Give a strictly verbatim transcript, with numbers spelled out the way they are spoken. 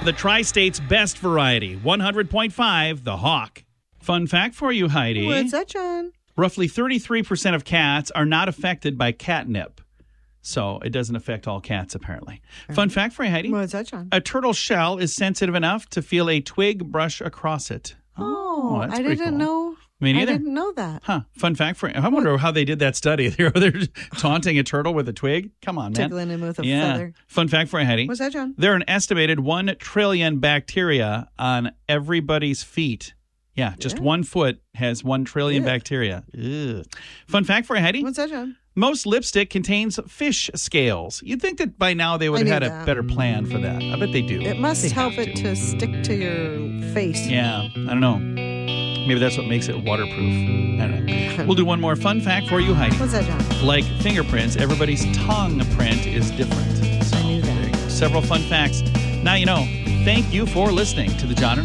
The Tri-State's best variety, one hundred point five, the Hawk. Fun fact for you, Heidi. What's that, John? Roughly thirty-three percent of cats are not affected by catnip. So it doesn't affect all cats, apparently. Right. Fun fact for you, Heidi. What's that, John? A turtle shell is sensitive enough to feel a twig brush across it. Oh, that's I pretty didn't cool. know. Me neither. I didn't know that. Huh. Fun fact for you. I wonder how they did that study. They're, they're taunting a turtle with a twig? Come on, man. Tickling him with a yeah. feather. Fun fact for you, Heidi. What's that, John? There are an estimated one trillion bacteria on everybody's feet. Yeah, just Yeah. one foot has one trillion Ew. bacteria. Ugh. Fun fact for you, Heidi. What's that, John? Most lipstick contains fish scales. You'd think that by now they would I have had knew a that. better plan for that. I bet they do. It must They help have it to stick to your face. Yeah, I don't know. Maybe that's what makes it waterproof. I don't know. We'll do one more fun fact for you, Heidi. What's that, John? Like fingerprints, everybody's tongue print is different. So, I knew that. there you go. Several fun facts. Now you know. Thank you for listening to the John and